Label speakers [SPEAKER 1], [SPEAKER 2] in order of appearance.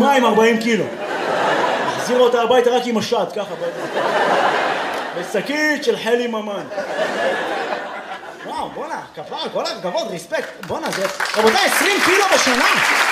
[SPEAKER 1] עם 40 קילו. החזירו אותה הביתה רק עם השד, ככה. בשקית של חלי ממן. וואו, בונה, כפר, כל הכבוד, ריספקט. בונה, זה... רבותיי, 20 קילו בשנה.